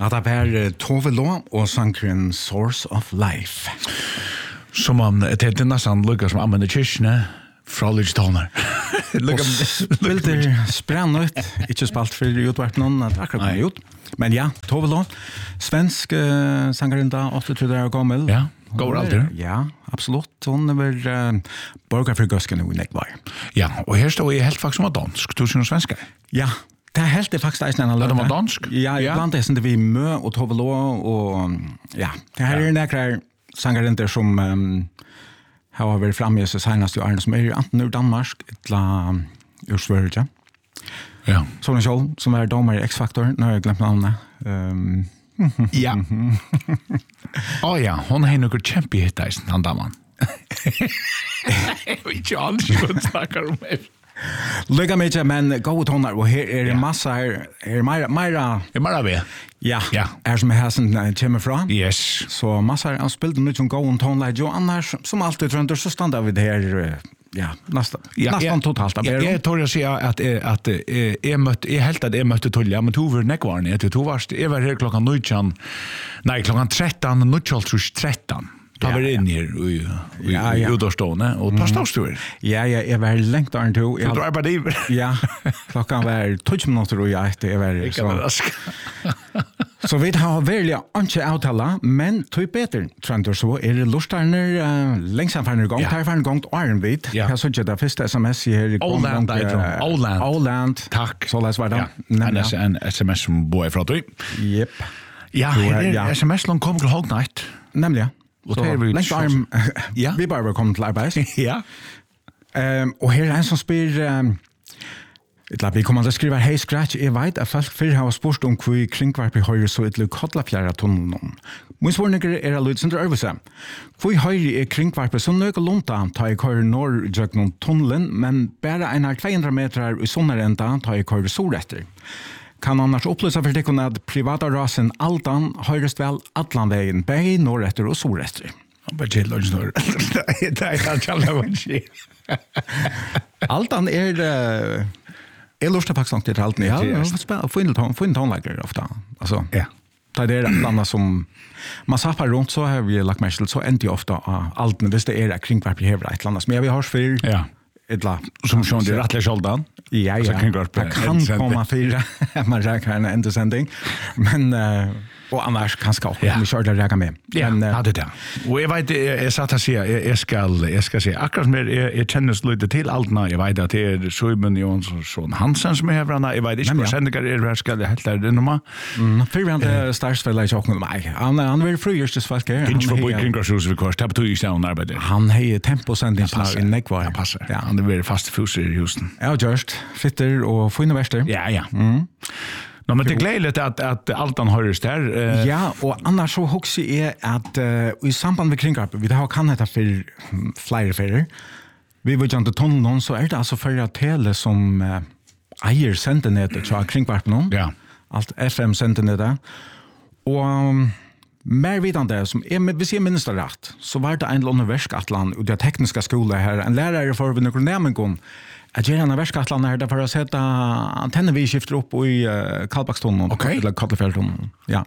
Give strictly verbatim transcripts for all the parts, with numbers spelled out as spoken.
Ja, det var Tove Lo og sangren Source of Life. Som man, det er nesten lykkes som anvender kyrkene fra Lydstoner. Bilder sprann ut, ikke spalt for utverk noen, at akkurat kom ut. Men ja, Tove Lo, svensk uh, sangren da, åttitre år gammel. Ja, går aldri. Ja, absolutt. Hun er vel uh, borger for Gøsken og Nekvar. Ja, og her står jeg helt faktisk som er dansk, du synes svensker. Ja, det er helt det faktisk en Det var dansk? Ja, ja. Ibland er det vi Mø og Tove Lo, og ja, det her er nekrar sangerinter som um, har vært fremme i seg senest i årene, som er enten ur Danmark, eller ur Sverige. Ja. Sånn Kjold, som er dommer i X-Factor, nå har jeg glemt navnet. Um, ja. Å ja, hun har noe kjempehitt, han damen. Jeg vet ikke alt som snakker om det. Lycka mycket, men gå tonar, och här är det massa här, är mera, mera... Är mera vi? Ja, ja. Är som här som kommer från. Yes. Så massa har spelat mycket som gå tonlight, och annars, som alltid tror jag, så stannar vi det här, ja, nästan, ja, nästan ja, totalt. Ja, jag tror jag säga att, att, att jag mötte, jag helt att jag mötte Tullia, men tog var nekvarn, jag tog varst, jag var här klockan nitton, nej, klockan tretton, nitton, tretton. Ta var in här i ja, ja. Udårstående, och ta ståstur. Ja, ja, jag var längt där till. Jag drar bara det. Ja, klockan var tolv minuter och jag det var så. Så vi har verkligen inte avtala, men typ bättre. Tror så är det lustarna uh, längsamfärna gång, tarfarna gång Iron Beat. Jag såg det första sms här i Åland, Åland. Åland. Tack. Så läs var det. Ja, en sms som boy från dig. Japp. Ja, här sms lång kommer till Hognight. Nämligen. Och det är vi längt arm. Ja. Vi bara kommer till arbete. Ja. Ehm och här är en som spyr um, ett labi kommer att skriva hej scratch. Jag vet att folk för har spurt om hur kringvarp har så ett luk Kollafjärra tunneln. Min svårnägare är att lyssna överse. Hur höjre är kringvarp så nöga lunta tar jag kör norr genom tunneln, men bara en tvåhundra meter i sonaränta tar jag kör solrätter. Kan annars upplysa för dig att privata rasen Altan höjres väl Atlanvägen, bäg norrätter och solrätter. Bara chill och snurr. Det är inte alla vad det Altan är uh, jag lustar faktiskt inte till Altan. Ja, få in få in tonläggare ofta. Alltså. Ja. Det är det andra som man sappar runt så har vi lagt mest till så inte ofta uh, Altan visst det är kringvarp i hela ett land som jag vi har för. Ja. Etla som sjön det rättliga sköldan. Ja, ja. Det kan komma fyra man räknar en endesändning. Men uh, och annars kanske också vi kör det räcka med. Ja, ja, det där. Och jag vet jag satt att säga jag ska jag ska säga akkurat mer jag känner lite till Altna. Jag vet att det är Sjöben Jonsson Hansen som är här. Jag vet inte vad sändningar är det ska det helt där nummer. Mm. Förvänta Starsfälla jag också med mig. Han han vill fröjst det folk är. Inte för på kringgrasshus vi kör. Tapp du ju sån arbete. Han har tempo sändningar i Nekvar. Ja, passar. Ja, han är väl fast fuser i Houston. Ja, just fitter och få in värsta. Ja, ja. Mm. No, men det är glädjligt att, att Altan hörs där. Uh... Ja, och annars så också är att uh, i samband med kringvarp, vi har kan heta för flera färger. Vi vill inte tunnel någon så är det alltså för att tele som uh, äger sendenätet så kringvarp någon. Ja. Allt F M sendenätet. Och um, mer vidande som är vi ser minst rätt så var det en universitetsatlan och det tekniska skolan här en lärare för vi några nämngon att göra en verkskatlan här för att sätta antenner vi skiftar upp i uh, Kallbackstunneln okay. eller Kallefjälltunneln. Ja.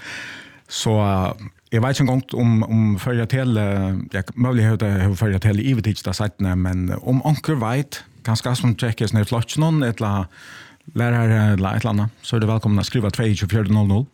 Så uh, jag vet inte en gång om om förra till uh, jag möjlighet att förra till i vet inte men om onkel vet ganska som checkes när flott någon eller lärare eller ett annat så är det välkomna att skriva två fyra noll noll.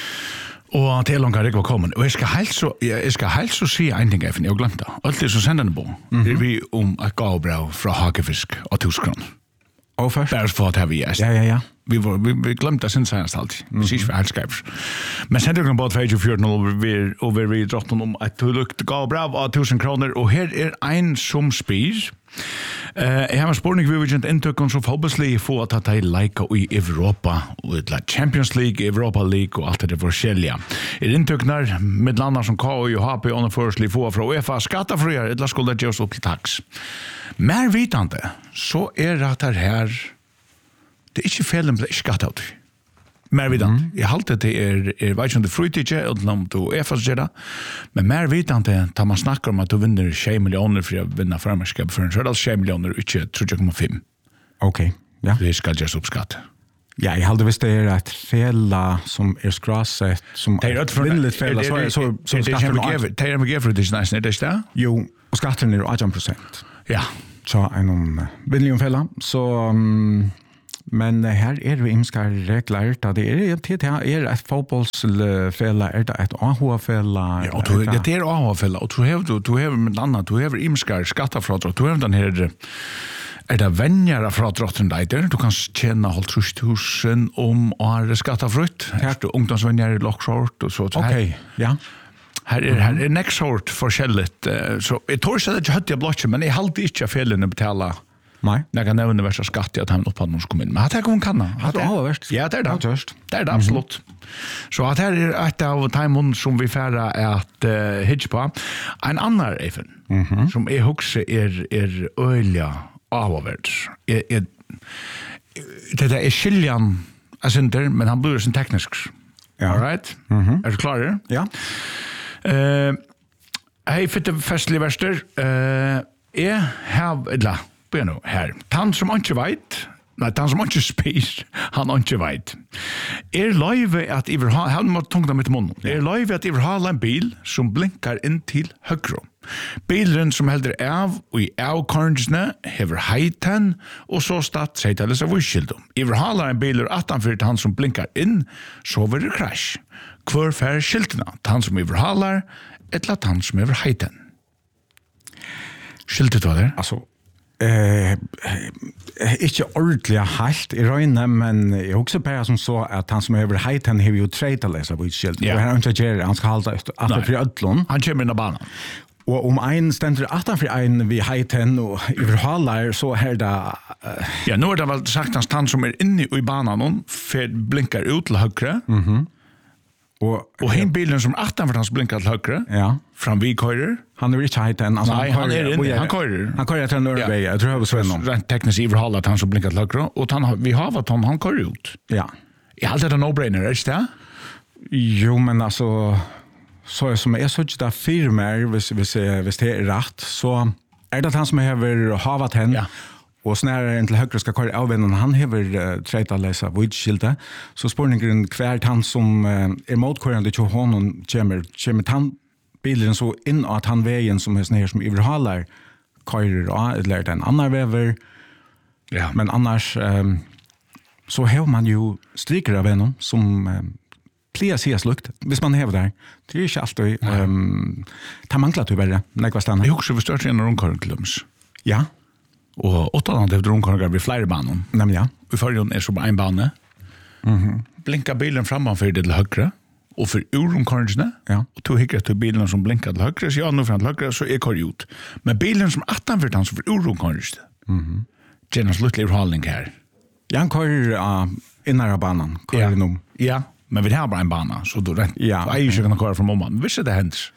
Och till långa rekva kommer. Och jag ska helt så jag ska helt så se en ting efter jag glömde. Allt det så sänder den på. Det är vi om att gå bra från Hagefisk och Tyskland. Och först bara för att ha vi Ja ja ja. Vi var vi, vi glömde sen senast allt. Precis för allt skrivs. Men sen det kan bara två fyra noll vi och vi drott om att det lukt gå bra av tusen kronor och här är en som spis. Eh jag har en spårning vi vill inte intrycka så fotbollslig få att ta lika i Europa och det Champions League, Europa League och allt det för skilja. Är intrycknar med landa som K och H P on försli få från UEFA skattefria eller skulle det just upp till tax. Mer vitande så är det här det är inte fel om det är skattat. Mer vidant. Mm. Jag håller det är är vet inte frutiga och lam då är fast det. Men mer vitande tar man snackar om att du vinner tjugo miljoner för att vinna förmästerskap för en så där tjugo miljoner inte tre komma fem. Okej. Ja. Det ska just uppskatta. Ja, jeg halde visst det er et fela som er skrasset, som Det er rett for vinnligt fela, så er så så skatten er Det er med for det nice, det er det. jo, og skatten er eighteen percent. Ja. Så en om vinnlig fela, så um, men her er det imskar regler, da det er det er et fotbollsfela, er det et A H A-fela? Ja, og du, ja, det er A H A-fela, og du har, du, du har med annet, du har imskar skattafradrag, du har den her, er det venner av fradragten der, du kan tjene halvtrus tusen om å ha skattafrutt, her er det ungdomsvenner i lokkshort, og så. Ok, ja. Her er, her er next sort forskjelligt, så jeg tror ikke det er høtt jeg blotje, men jeg halte ikke av felene betala. Nei. När kan nämna värsta skatt att han uppåt någon kommun. Men att det kommer kan. Att det har varit. Ja, det är det. Just. Det är det absolut. Så att här är ett av timon som vi färra att uh, hitcha på. En annan even Mhm. som är huxa är är öliga avvärds. Är är det där är skiljan alltså men han blir sin teknisk. Ja. All right? Mhm. Är du klar? Ja. Eh Hej för det festliga värster. Eh är här la på nu här. Tant som inte vet. Nej, tant som inte spis. Han inte vet. Är live att över han måste tunga med munnen. Är live att över ha en bil som blinkar in till höger. Bilen som heldur av og i avkornsne hever heiten og så statt seg til disse vuskildom. Iver halar en biler attanfyrt han som blinkar inn, så vil det krasj. Hvor fær skiltene? Han som iver halar, etla han som iver heiten. Skiltet var det? Altså, eh, ikke ordentlig helt i røyne, men jeg husker bare som så at han som er over heiten har jo treit å lese på utskilt. Ja. Og her er ikke gjerne, han skal halde at det er fri ødlån. Han kommer inn av banan. Og om ein stender attanfor ein vi heiten og iver halar, så er det... Uh, Ja, nu er det vel sagt hans han som er inne i banan, for blinkar ut til høyre, mm og, og hen bilen som attanfor hans blinkar til høyre, ja, fram vi køyrer. han er ikke heiten. Altså, Nei, han er inne, og jeg- han køyrer. Han køyrer til en ørevei, jeg tror jeg var svennom. Rent teknisk iverhållet at han som blinkar til høyre, og han, vi har at han, han køyrer ut. Ja. Jeg har alltid en no-brainer, er det ikke det? Jo, men altså, så som jeg så ikke det firmer, hvis, hvis, hvis det er rett, så er det at han som hever havat hen, Ja. og snarere enn til høyre skal køre avvennen, han hever uh, treit å lese vidskiltet, så spørningen hvert han som uh, er motkørende til hånden kommer, kommer han bilen så inn at han veien som er sånn her som iverhaler køyrer av, eller det er en annen vever, Ja. men annars um, så har man jo striker av vennen som um, plia sies lukt, hvis man hever der. Det er ikke alltid, um, det mangler du bare, nekva stanna. Jeg husker vi største en rundkøring til Lums. Ja, Og åtta annet efter rundkøringer blir flere banen. nemlig ja. I førjen er som en bane. Mhm. Blinkar bilen framför det til høyre, og for ur rundkøringene, Ja. og to hikker til bilen som blinkar til høyre, så ja, nå fram til høyre, så er køyre ut. Men bilen som attanfyrt han som for ur rundkøringene, Mhm. gjerne sluttlig urholdning her. Ja, han kører uh, innar av banan, kører Ja. nom. Ja, men vi har bara en bana, så du rent. Ja. Du eier ikke kan køra fra mamma. Men hvis det hender.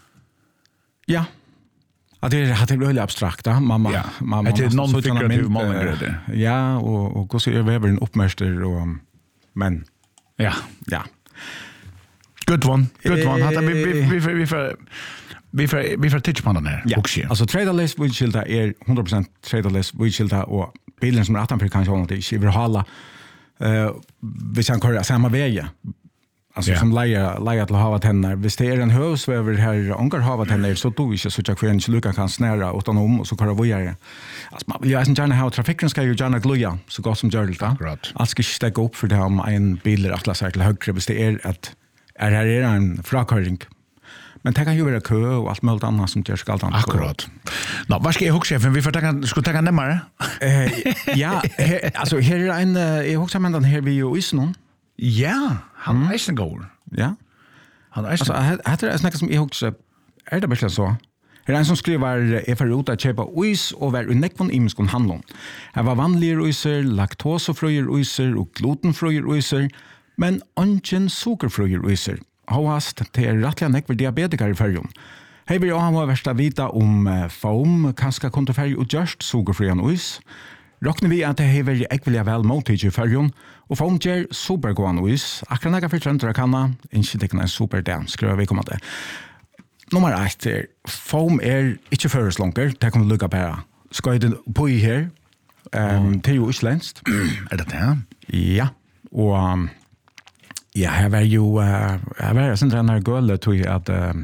Ja. At det er, at det er veldig abstrakt, da. Mamma, Ja. mamma, Det er mamma, så utan non-figurativ mynt, målengreide. eh, Ja, og, og hvordan er veveren oppmester, og, men, Ja. ja. Good one. Good one. Hatta, vi, vi, Eh. vi, vi, vi, får- vi, får- vi får titta på den her. Ja, Också. altså traderless vidskilta er hundra procent traderless vidskilta, og bilen som er attanfor kanskje hånda til ikke vil hala, uh, hvis han kører samme vei, altså Ja. som leier, leier til å hava tenner. Hvis det er en høvsvever her, ongar hava tenner, så du ikke så tjekk for en ikke lukka kan snæra utan om, og så kører vågjere. Altså, man vil jo eisen gjerne ha, trafikken skal jo gjerne gluja, så godt som gjør det. Akkurat. Alt skal ikke stekke opp for det om en bil er atlas her til høyre, hvis det er at er her er en frakøring. Men det kan jo være kø og alt mulig annet som gjør skalt annet. Akkurat. Nå, hva skal jeg huske, for vi får tenke, skulle tenke nemmere? Eh, ja, her, altså her er en, uh, jeg husker med den her vi jo isen nå. Ja, han mm. eisen går. Ja. Han eisen Altså, her er en snakke som jeg husker, er det virkelig så? Her er en som skriver, jeg får ut å kjøpe is og være unnekvån i minskån handlån. Her var vanlige iser, laktosefrøyer iser og glutenfrøyer iser, men ingen sukkerfrøyer iser. Havast til er rettelig nekver diabetikere i fergen. Her vil jeg ha vært å vite om uh, foam, kanskje kunne ferge og gjørst sukkerfrøyen is. Råkner vi at det har vært ekvelig vel mottid i fergen, og foam gjør supergående is. Akkurat når jeg for trøntere kanna, ikke det kan en superdam, skriver vi kommer til. Nummer ett er, foam er ikke føreslunker, det kan vi lukke på. Skal jeg på i her, um, det er jo islenskt. Er det det? Ja. Och um, ja, här var ju uh, här var sen den här gullet tror jag att uh,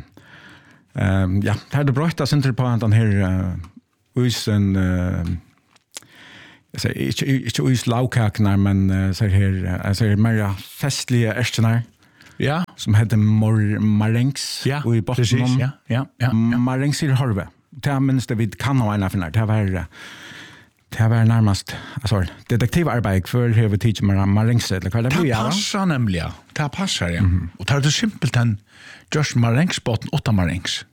um, ja, det hade bröttat sen på den här uh, usen uh, jag säger inte inte us laukaknar men uh, så här alltså mer festliga ärtorna. Ja, som heter mor marengs ja, och i botten precis, ja, ja, ja, ja. marengs i harve. Det är minst det vi kan ha en för det var det var närmast alltså detektivarbete för hur tid med marengs eller vad det blir ja. Det passar nämligen. Det passar ja. Mm-hmm. Och tar det simpelt en just marengs botten åtta marengs.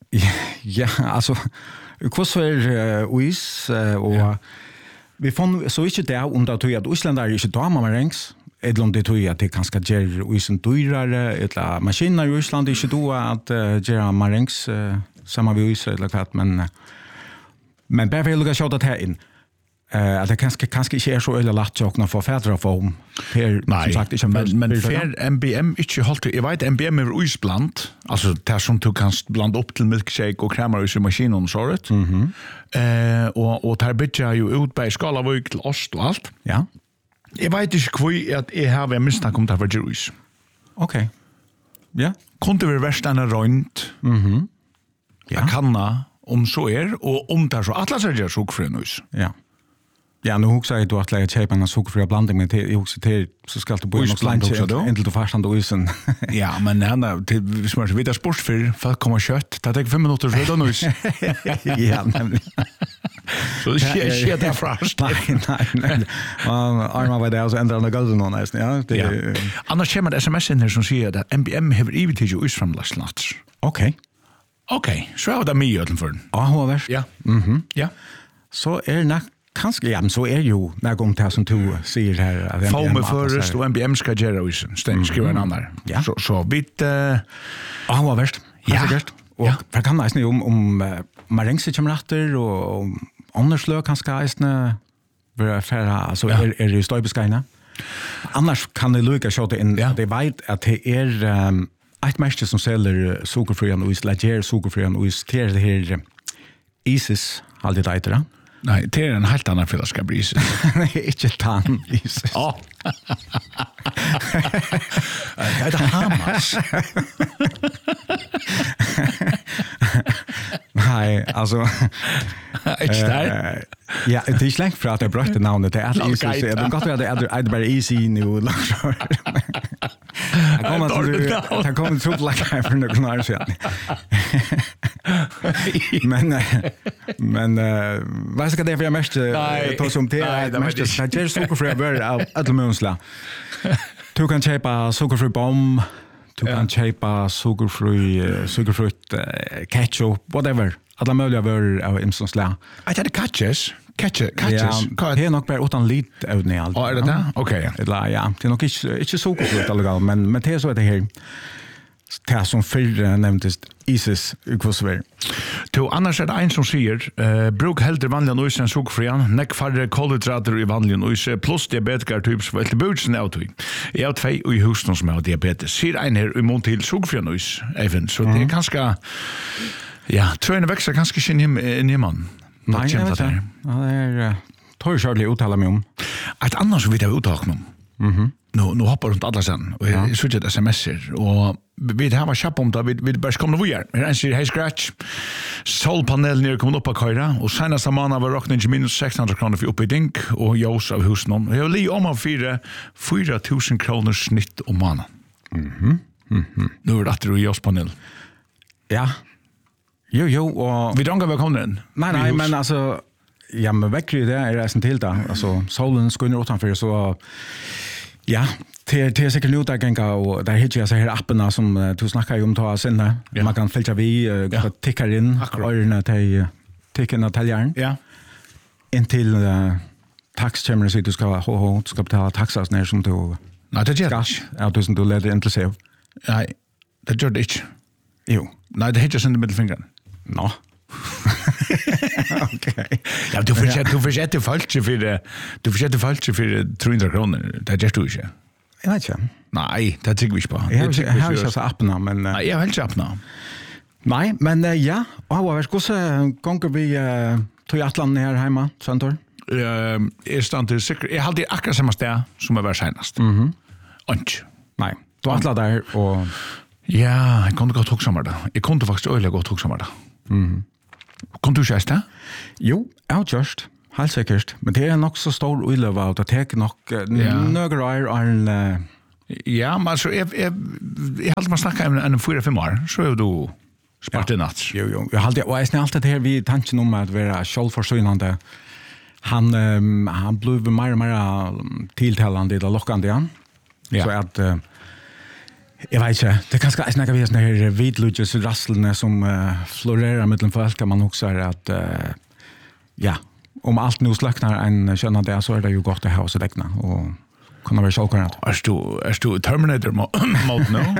Ja, alltså hur så är is och ja. Vi fann så inte det under att att Island är inte dama marengs. Edlom det tror jag att det kanske ger isen dyrare eller maskiner i Island inte då att göra marengs samma vi Israel eller vad men men bara vill jag se att det in eh att det kanske kanske inte är så eller lätt att kunna få fädra form per som sagt inte men men för M B M inte hållt jag vet M B M är isbland alltså det som du kan blanda upp till milkshake och krämar i maskinen så rätt. Mhm. Eh och och tar bitcha ju ut på Skalavik till ost och allt. Ja. Jeg vet ikke hvor at jeg har vært mistak om det var Jeruis. Ok. Ja. Kunne det være verst enn røynt. Mhm. Ja. Jeg kan da, om så er, og om det er så atlas er det sukkerfri nøys. Ja. Ja, nu husker jeg du at jeg kjøper en sukkerfri blanding, men jeg husker til, så skal du bo i nok land inntil du farstand og isen. Ja, men ja, hvis man ikke vet sportsfyr, folk kommer kjøtt, det tar ikke fem minutter så er det nøys. Ja, nemlig. Så det skjer, skjer det først. Nei, nei, nei. Arma var det, og så endrer han det gulvet nå, nesten. Ja, det, ja. Annars kommer det sms inn her som sier at M B M har ivet ikke usframlagslagt. Ok. Ok, så er det mye utenfor den. Ja, hun har vært. Ja. Mhm. Ja. Så er det kanske ja men så är ju när gång till som du säger här att M B M först och M B M ska göra ju stäng skriva en annan. Ja. Så så bit eh ja vad värst. Ja. Och för kan nästan om om marengs kommer och annars lö kanske nästan vara färra alltså är är det stöjbeskaina. Annars kan det lucka shot in det vet att det är ett märke som säljer sockerfria och islager sockerfria och till det här Isis alltid det där. Nej, det är en helt annan fyllerska bris. Nej, inte tann. Ja. Det är det Hamas. Nej, alltså Inte där. Ja, det är slängt för att jag brötte namnet det är Isis. Det är gott att det är bara easy nu långt. Jag kommer till jag kommer till like för några år sedan. Men men vad ska det för mest ta som te mest det är sockerfri bör alla mönsla. Du kan köpa sockerfri bomb, du kan köpa sockerfri sockerfritt ketchup whatever. Alla möjliga var av imsonsla. Jag hade catches. Catches. Catches. Det är nog bara utan lit av ni allt. Ja, är det det? Okej. Eller ja, det är nog inte inte sockerfritt alla men men det är så att det här det som för nämndes Isis ukvosver. To annars är det en som säger eh bruk helt vanliga noisen sockerfrian, neck färre kolhydrater i vanliga noise plus diabetiker typs för tillbudsen out vi. Jag har två i husen som har diabetes. Ser en här i mån till sockerfrian nois även så det är ganska ja, tvåna växer ganska skinn hem i man. Nej, jag vet inte. Ja, det är tar ju Charlie uttala mig om. Att annars vet jag uttala om. Mhm. Nu nu hoppar runt alla sen och jag switchar sms:er och vi har chapp om det vi vi bara kommer nu här. Här ser hey scratch. Solpanel ner kommer upp på köra och sen så man var rockning minus sexhundra kronor för uppe i dink och jag av husen. Jag li om av fyra fyra tusen kronor snitt om månaden. Mhm. Mhm. Nu är det att du gör panel. Ja. Jo jo och vi don't go come in. Nej nej men alltså ja men väcker det är det sen till då. Alltså solen skulle ner utanför så ja, det det är säkert nu där gänga och där hittar jag så här apparna som du snackar om ta sen där. Ja. Man kan filtra vi uh, tickar in öarna till tickarna taljaren. Ja. In till uh, tax chamber så du ska ho ho ska betala taxas när som du. Nej, det gör det. Ja, du som du lägger inte se. Nej, det gör det inte. Jo. Nej, det hittar sen med fingern. No. Okej. Ja, du försöker du försöker falskt för det. Du försöker falskt för trehundra kronor. Det gör du inte. Jag vet inte. Nej, det tycker vi inte. Jag har ju så apparna men nej, jag har inte apparna. Nej, men ja, och vad ska så gånger vi till Atlant här hemma, Santor? uh, er stand til sikker. Jeg hadde akkurat samme sted som jeg var senest. Mhm. Ikke. Nej. Du atla der og Ja, jeg kunne godt huske sammen det. Jeg kunne faktisk øyelig godt huske sammen det. mhm. Kunne du kjære det? Jo, jeg har gjort. Helt sikkert. Men det er nok så stor uiløva, og det tek nok Ja. nøkker er en uh, Ja, men altså, jeg, jeg, jeg hadde man snakket om en fyra, fem år, så er jo spart i natt. Jo, jo. Jeg halte, og jeg snitt alltid her vi tanken om at være sjølforsynende. Han, um, han blev mer og mer tiltalende i det lokkende igjen. Ja. Så at, uh, jeg vet ikke, det kan skal snakke vi sånne her vidludges rasslene som uh, florerer mellom folk, kan man også er at, uh, ja, om alt nå sløkner en kjønner det, så er det jo godt å ha oss egna, og kunne være sjølkvarnet. Er du, er du Terminator mode nå?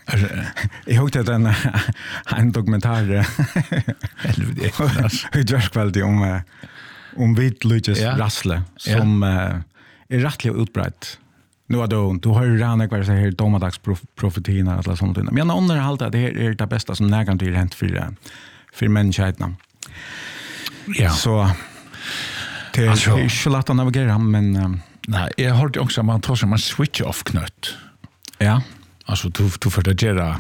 Jeg hørte en, en dokumentar Helvete. i dørskveldig om, uh, om vidludges Ja. rassle, som uh, er rettelig utbreit. Nu är då du har ju redan kvar så här domedagsprofetierna eller sånt där. Men under halt att det här är det bästa som nägan till hänt för för mänskligheten. Ja. Så det Alltså- är ju så lätt att navigera men um, Nej, jag hörde också att man tar sig man switch off knött. ja. Alltså du du får det göra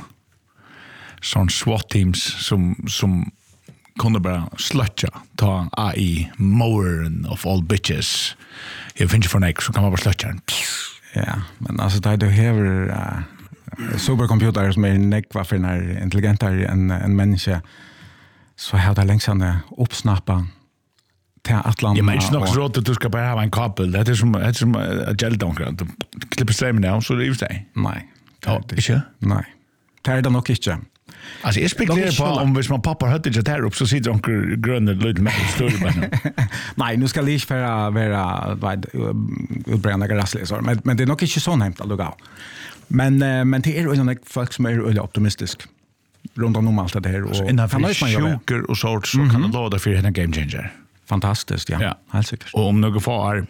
sån SWAT teams som som kunde bara slutcha ta A I more of all bitches. Jag finns för neck så kan man bara slutcha den. Ja, men alltså det du har uh, supercomputer som är nekva för när intelligentare än en människa så har det längsan uppsnappa till Atlanten. Ja, men inte nog så att du ska bara ha en kabel. Det är som det är som ett geldonkran. Du klipper strömmen ner så det är ju det. Nej. Ja, inte? Nej. Det är det nog inte. Alltså jag spekulerar på om hvis man pappar hade det där upp så sitter onkel gröna lite med större bara. Nej, nu ska det inte vara vara vad utbrända grasslisor, men men det är nog inte så nämnt att lugga. Men uh, men det är ju några folk som är väldigt optimistisk runt om allt det här och Innan för sjuker och sånt så kan det låta för en game changer. fantastiskt, ja. Ja. Helt säkert. Och om några far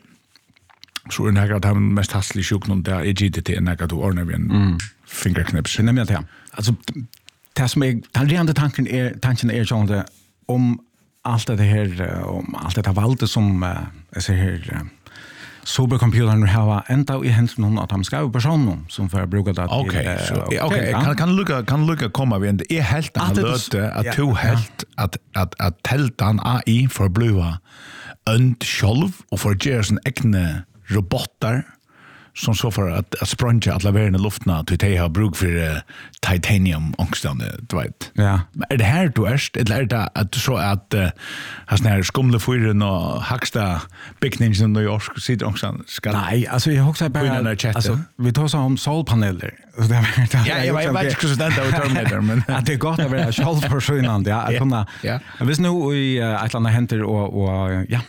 så är det att han mest hastigt sjuk någon där är G D T när du ordnar vi en fingerknips. Det nämner jag. Alltså det som är den rena tanken är tanken är ju om om allt det här om allt det valde som är så här supercomputern nu har ända i händerna att de ska personer som för bruka det. Okej, så okej, kan kan lucka kan lucka komma vi inte är helt att löte att to helt att att att teltan A I för blua und själv och för Jason egna robotar som så för att att sprunga alla vägen i luften till de har bruk för uh, titanium ångstande, du vet. Ja. Men är det här du erst, eller är det att så att uh, har sån här skumlefyren och högsta byggningen i New York sitter ångstande ska. Nej, alltså jag också bara alltså vi tar så om solpaneler. Ja, jag vet inte hur det är Terminator men att det är gott att vara självförsörjande, ja, att kunna. Ja. Visst nu i ett land händer och och ja.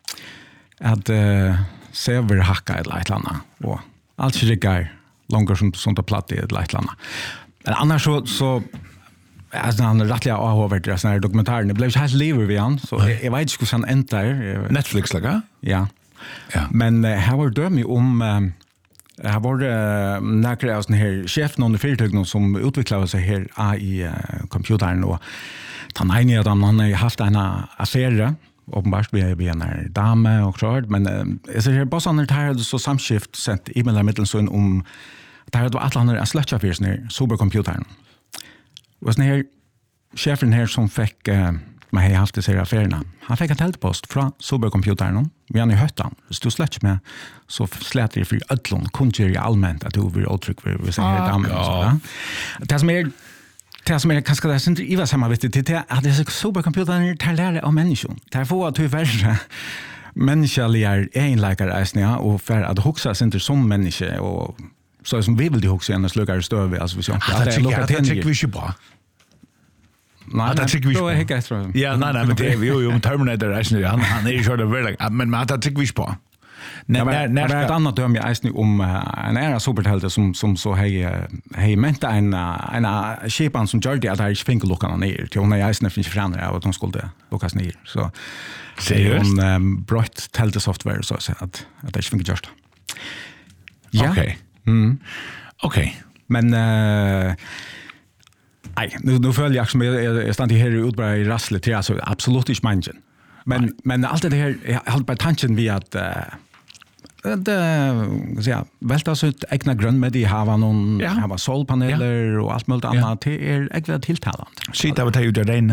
Att uh, server hacka ett litet landa och allt riggar långt som sånt där platt i ett litet landa. Men annars så så alltså han rättliga avhåvert det såna här dokumentärer det blev helt lever vi han så jag, jag vet inte hur han ändrar Netflix laga? ja. Ja. Men uh, här var dömi om um, här var det några av såna här chefen under företagen som utvecklade sig här A I uh, computern och han ene av dem han har haft en affär uppenbart vi vi en dame och så men är så här bara sån här så samskift sent e-mail mittel så om det hade varit alla andra släcka för sån supercomputern. Och sån här chefen här som fick uh, man har haft det så här affärerna. Han fick en teltpost från supercomputern. Vi har i höttan. Så du släcks med så släter det för ödlon kunde ju allmänt att du vill uttryck för vi säger dame så. Det som är det som är kanske det är inte i vad samma vet det det att det är supercomputern tar lära av människan. Det får att tyvärr mänskliga egenläkare är och för att huxa sig inte som människa och så som vi vill det huxa en sluggar stöv alltså vi så att det är det tycker vi ju bra. Nej, det tycker vi då är det helt rätt. Ja, nej nej men det är ju ju Terminator är han han är ju så där väl men men det tycker vi på. Nej, men det är ett annat döm jag ägst nu om en ära superhjälte som som så hej hej mente en en skepan som gör det att det finker luckan ner till hon är ägst finns förändra av att hon skulle luckas ner så seriöst hon brott tälte software så att att det finker just. Ja. Okej. Mm. Okej. Men eh nej, nu nu följer jag som jag stannar här utbra i rasslet till alltså absolut inte människan. Men men allt det här jag har bara tanken vi att uh, det så ja, välta så ett egna grön med i hava någon Ja. hava solpaneler och allt möjligt Ja. annat det är ägla tilltalande. Sitt av att ta ut det regna.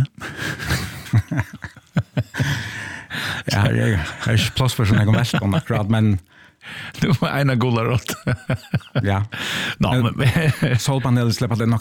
Ja, det är det är plats för såna här välstånd akkurat men Det var ena gullarot. ja. Nå, men Solpaneler släpper det nog